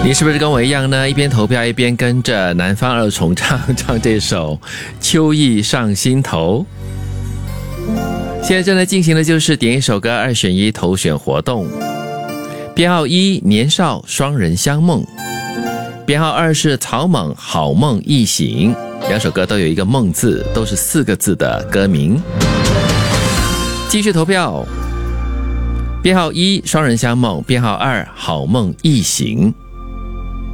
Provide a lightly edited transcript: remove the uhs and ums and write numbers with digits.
你是不是跟我一样呢？一边投票一边跟着南方二重唱这首《秋意上心头》。现在正在进行的就是点一首歌2选1投选活动。编号1年少双人相梦，编号2是草蜢好梦一醒，两首歌都有一个梦字，都是4个字的歌名。继续投票，编号1双人相梦，编号2好梦一醒。